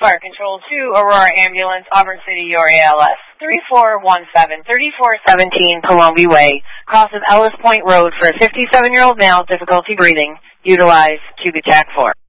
Fire Control to Aurora Ambulance, Auburn City, your ALS. 3417-3417 Palombi Way. Crosses Ellis Point Road for a 57-year-old male, difficulty breathing. Utilize QB TAC 4.